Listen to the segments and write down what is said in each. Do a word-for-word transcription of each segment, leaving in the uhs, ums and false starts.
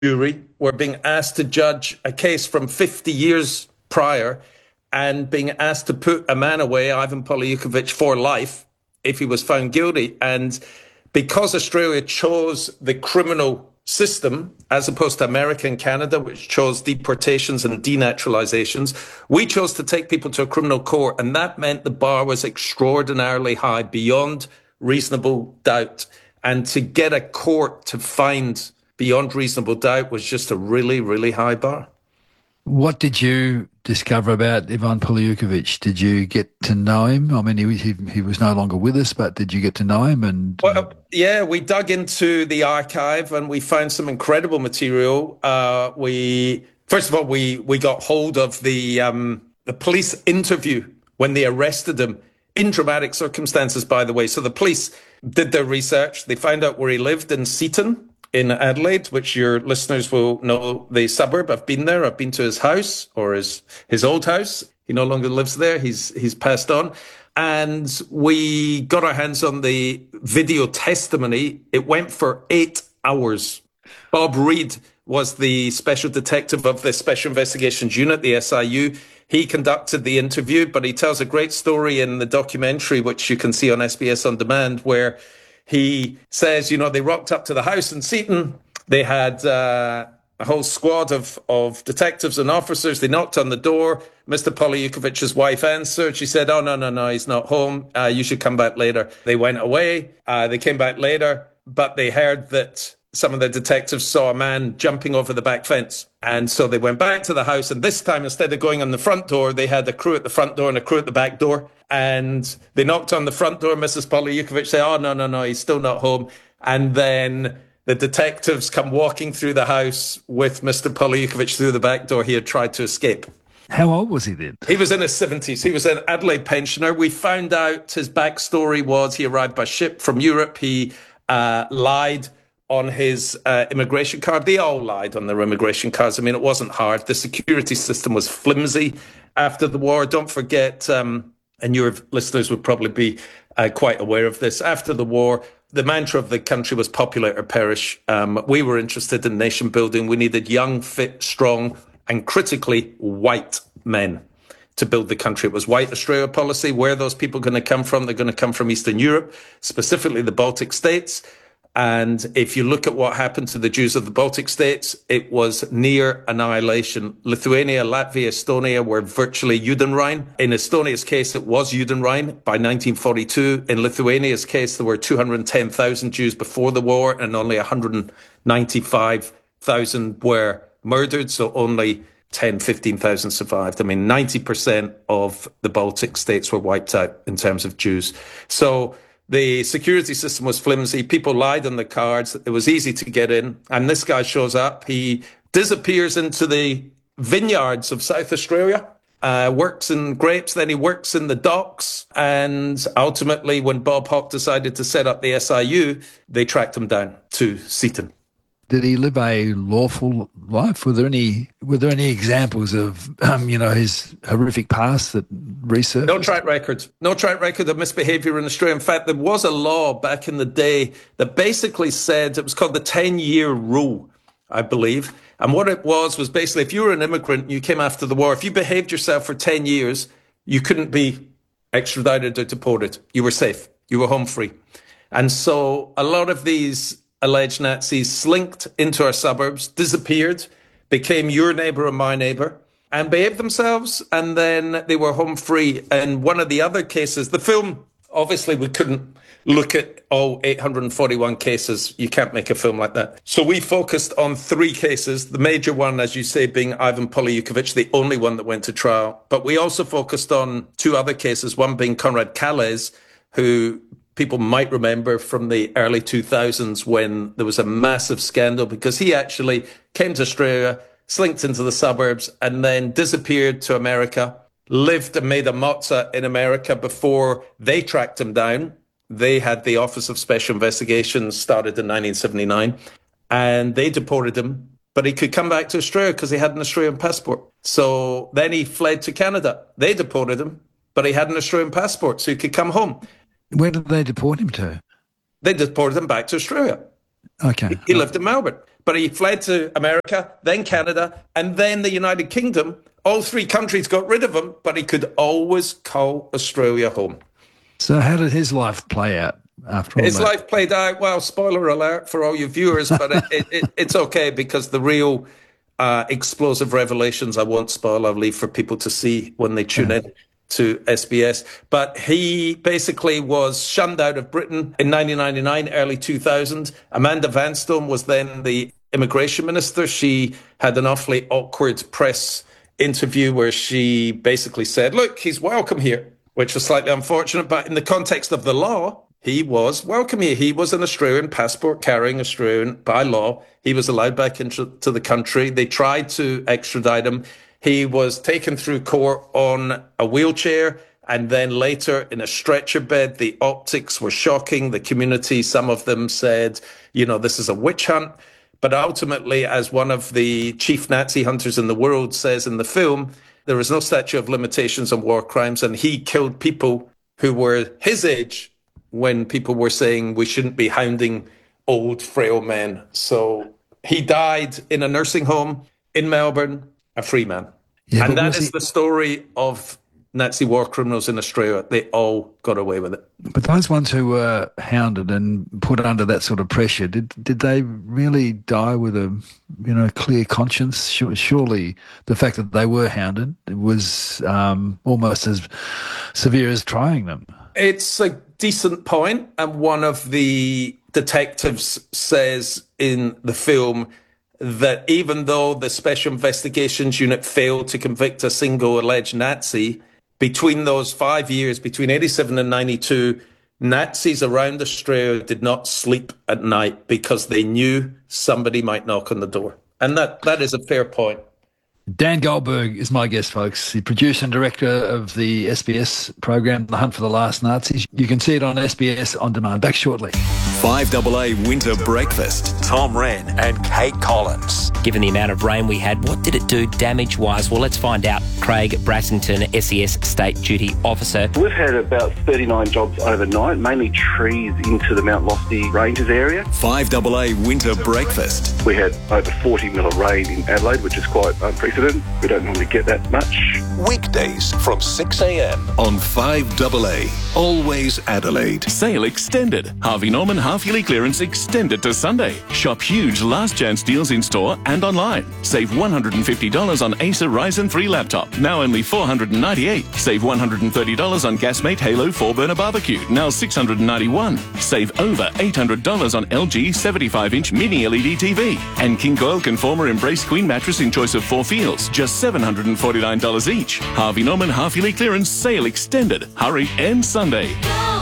jury were being asked to judge a case from fifty years prior and being asked to put a man away, Ivan Polyukhovich, for life if he was found guilty. And because Australia chose the criminal system, as opposed to America and Canada, which chose deportations and denaturalizations, we chose to take people to a criminal court. And that meant the bar was extraordinarily high, beyond reasonable doubt. And to get a court to find beyond reasonable doubt was just a really, really high bar. What did you discover about Ivan Polyukhovich? Did you get to know him? I mean, he, he, he was no longer with us, but did you get to know him? And well, yeah, we dug into the archive and we found some incredible material. Uh, we first of all we we got hold of the um, the police interview when they arrested him in dramatic circumstances, by the way. So the police did their research. They found out where he lived in Seaton, in Adelaide, which your listeners will know the suburb. I've been there. I've been to his house, or his his old house. He no longer lives there. He's he's passed on. And we got our hands on the video testimony. It went for eight hours. Bob Reid was the special detective of the Special Investigations Unit, the S I U. He conducted the interview, but he tells a great story in the documentary, which you can see on S B S On Demand, where he says, you know, they rocked up to the house in Seaton. They had uh, a whole squad of, of detectives and officers. They knocked on the door. Mister Polyukhovich's wife answered. She said, oh, no, no, no, he's not home. Uh, you should come back later. They went away. Uh, they came back later, but they heard that some of the detectives saw a man jumping over the back fence. And so they went back to the house. And this time, instead of going on the front door, they had a crew at the front door and a crew at the back door. And they knocked on the front door. Missus Polyukhovich said, oh, no, no, no, he's still not home. And then the detectives come walking through the house with Mister Polyukhovich through the back door. He had tried to escape. How old was he then? He was in his seventies. He was an Adelaide pensioner. We found out his backstory was he arrived by ship from Europe. He uh, lied on his uh, immigration card. They all lied on their immigration cards. I mean, it wasn't hard. The security system was flimsy after the war. Don't forget, um, and your listeners would probably be uh, quite aware of this, after the war, the mantra of the country was populate or perish. Um, we were interested in nation building. We needed young, fit, strong, and critically white men to build the country. It was white Australia policy. Where are those people going to come from? They're going to come from Eastern Europe, specifically the Baltic states. And if you look at what happened to the Jews of the Baltic states, it was near annihilation. Lithuania, Latvia, Estonia were virtually Judenrein. In Estonia's case, it was Judenrein by nineteen forty-two. In Lithuania's case, there were two hundred ten thousand Jews before the war and only one hundred ninety-five thousand were murdered. So only ten, fifteen thousand survived. I mean, ninety percent of the Baltic states were wiped out in terms of Jews. So the security system was flimsy. People lied on the cards. It was easy to get in. And this guy shows up. He disappears into the vineyards of South Australia, uh, works in grapes. Then he works in the docks. And ultimately, when Bob Hawke decided to set up the S I U, they tracked him down to Seaton. Did he live a lawful life? Were there any were there any examples of um, you know, his horrific past that researched? No track record. No track record of misbehaviour in Australia. In fact, there was a law back in the day that basically said, it was called the ten-year rule, I believe. And what it was was basically, if you were an immigrant and you came after the war, if you behaved yourself for ten years, you couldn't be extradited or deported. You were safe. You were home free. And so a lot of these alleged Nazis slinked into our suburbs, disappeared, became your neighbour and my neighbour, and behaved themselves, and then they were home free. And one of the other cases, the film, obviously we couldn't look at all eight hundred forty-one cases. You can't make a film like that. So we focused on three cases, the major one, as you say, being Ivan Polyukhovich, the only one that went to trial. But we also focused on two other cases, one being Konrad Kallez, who people might remember from the early two thousands when there was a massive scandal because he actually came to Australia, slinked into the suburbs, and then disappeared to America, lived and made a mozza in America before they tracked him down. They had the Office of Special Investigations started in nineteen seventy-nine, and they deported him, but he could come back to Australia because he had an Australian passport. So then he fled to Canada. They deported him, but he had an Australian passport, so he could come home. Where did they deport him to? They deported him back to Australia. Okay. He, he lived in Melbourne. But but he fled to America, then Canada, and then the United Kingdom. All three countries got rid of him, but he could always call Australia home. So how did his life play out after all His that? life played out, well, spoiler alert for all your viewers, but it, it, it, it's okay because the real uh, explosive revelations I won't spoil. I'll leave for people to see when they tune in to S B S. But he basically was shunned out of Britain in nineteen ninety-nine, early two thousand. Amanda Vanstone was then the immigration minister. She had an awfully awkward press interview where she basically said, look, he's welcome here, which was slightly unfortunate. But in the context of the law, he was welcome here. He was an Australian passport carrying Australian by law. He was allowed back into the country. They tried to extradite him. He was taken through court on a wheelchair and then later in a stretcher bed. The optics were shocking. The community, some of them said, you know, this is a witch hunt. But ultimately, as one of the chief Nazi hunters in the world says in the film, there is no statute of limitations on war crimes. And he killed people who were his age when people were saying we shouldn't be hounding old, frail men. So he died in a nursing home in Melbourne, a free man. Yeah, and that is he... the story of Nazi war criminals in Australia. They all got away with it. But those ones who were hounded and put under that sort of pressure, did did they really die with a you know clear conscience? Surely the fact that they were hounded was um, almost as severe as trying them. It's a decent point, and one of the detectives says in the film that even though the Special Investigations Unit failed to convict a single alleged Nazi, between those five years, between eighty-seven and ninety-two, Nazis around Australia did not sleep at night because they knew somebody might knock on the door. And that, that is a fair point. Dan Goldberg is my guest, folks, the producer and director of the S B S program, The Hunt for the Last Nazis. You can see it on S B S On Demand. Back shortly. five A A Winter Breakfast. Tom Wren and Kate Collins. Given the amount of rain we had, what did it do damage-wise? Well, let's find out. Craig Brassington, S E S State Duty Officer. We've had about thirty-nine jobs overnight, mainly trees into the Mount Lofty Ranges area. five A A Winter Breakfast. We had over forty mil of rain in Adelaide, which is quite unprecedented. We don't normally get that much. Weekdays from six a.m. on five A A. Always Adelaide. Sale extended. Harvey Norman half-yearly clearance extended to Sunday. Shop huge last chance deals in store and online. Save one hundred fifty dollars on Acer Ryzen three laptop. Now only four hundred ninety-eight dollars. Save one hundred thirty dollars on Gasmate Halo four burner barbecue. Now six hundred ninety-one dollars. Save over eight hundred dollars on L G seventy-five inch mini L E D T V. And King Coil Conformer Embrace Queen mattress in choice of four feels. Just seven hundred forty-nine dollars each. Harvey Norman half-yearly clearance sale extended. Hurry, ends Sunday.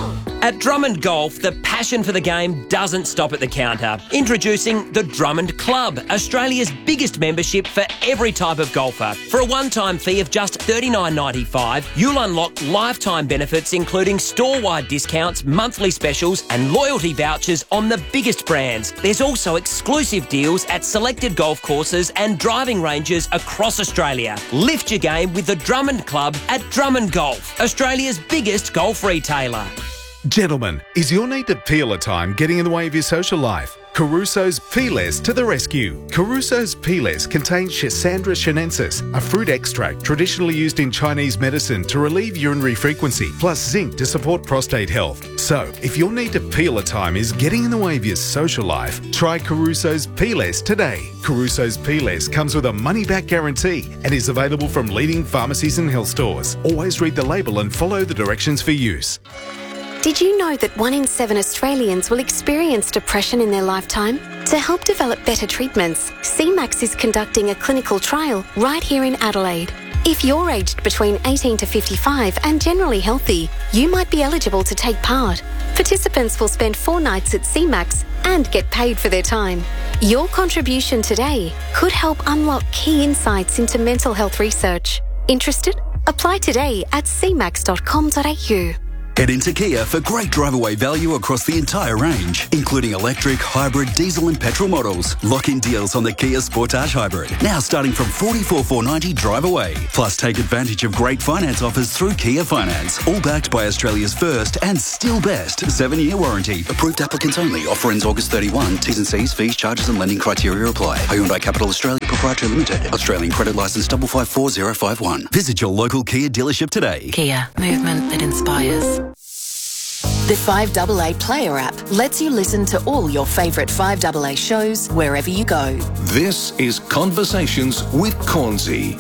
At Drummond Golf, the passion for the game doesn't stop at the counter. Introducing the Drummond Club, Australia's biggest membership for every type of golfer. For a one-time fee of just thirty-nine ninety-five, you'll unlock lifetime benefits including store-wide discounts, monthly specials and loyalty vouchers on the biggest brands. There's also exclusive deals at selected golf courses and driving ranges across Australia. Lift your game with the Drummond Club at Drummond Golf, Australia's biggest golf retailer. Gentlemen, is your need to peel a time getting in the way of your social life? Caruso's Peelers to the rescue. Caruso's Peelers contains Schisandra chinensis, a fruit extract traditionally used in Chinese medicine to relieve urinary frequency, plus zinc to support prostate health. So, if your need to peel a time is getting in the way of your social life, try Caruso's Peelers today. Caruso's Peelers comes with a money-back guarantee and is available from leading pharmacies and health stores. Always read the label and follow the directions for use. Did you know that one in seven Australians will experience depression in their lifetime? To help develop better treatments, C MAX is conducting a clinical trial right here in Adelaide. If you're aged between eighteen to fifty-five and generally healthy, you might be eligible to take part. Participants will spend four nights at C MAX and get paid for their time. Your contribution today could help unlock key insights into mental health research. Interested? Apply today at c max dot com dot a u. Head into Kia for great drive-away value across the entire range, including electric, hybrid, diesel and petrol models. Lock-in deals on the Kia Sportage Hybrid, now starting from forty-four thousand four hundred ninety drive away. Plus, take advantage of great finance offers through Kia Finance, all backed by Australia's first and still best seven-year warranty. Approved applicants only. Offer ends August thirty-first. T's and C's, fees, charges and lending criteria apply. Hyundai Capital Australia Proprietary Limited. Australian credit licence five five four zero five one. Visit your local Kia dealership today. Kia. Movement that inspires. The five A A Player app lets you listen to all your favourite five A A shows wherever you go. This is Conversations with Cornsey.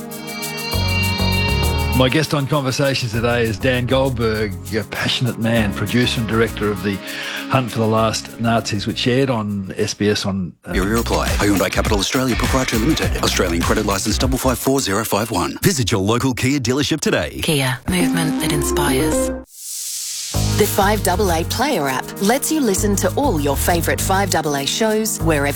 My guest on Conversations today is Dan Goldberg, a passionate man, producer and director of the Hunt for the Last Nazis, which aired on S B S on... Uh, Area apply. Hyundai Capital Australia Proprietary Limited. Australian credit licence five five four zero five one. Visit your local Kia dealership today. Kia. Movement that inspires. The five A A Player app lets you listen to all your favourite five A A shows wherever